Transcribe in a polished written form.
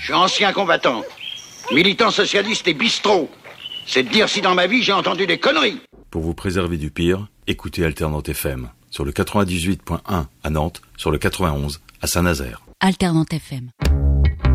suis ancien combattant, militant socialiste et bistrot. C'est de dire si dans ma vie j'ai entendu des conneries. Pour vous préserver du pire, écoutez Alternante FM sur le 98.1 à Nantes, sur le 91 à Saint-Nazaire. Alternante FM.